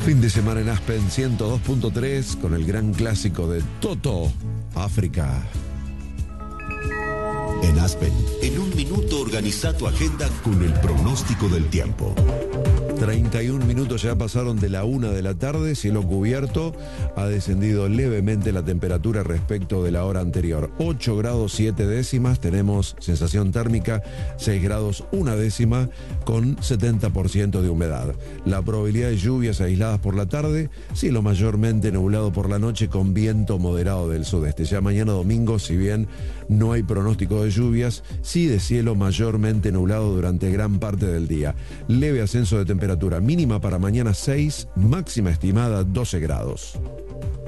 Fin de semana en Aspen 102.3 con el gran clásico de Toto, África. En Aspen, en un minuto organiza tu agenda con el pronóstico del tiempo. 31 minutos ya pasaron de la 1 de la tarde, cielo cubierto, ha descendido levemente la temperatura respecto de la hora anterior. 8 grados 7 décimas, tenemos sensación térmica 6 grados 1 décima con 70% de humedad. La probabilidad de lluvias aisladas por la tarde, cielo mayormente nublado por la noche con viento moderado del sudeste. Ya mañana domingo, si bien no hay pronóstico de lluvias, sí de cielo mayormente nublado durante gran parte del día. Leve ascenso de temperatura mínima para mañana 6, máxima estimada 12 grados.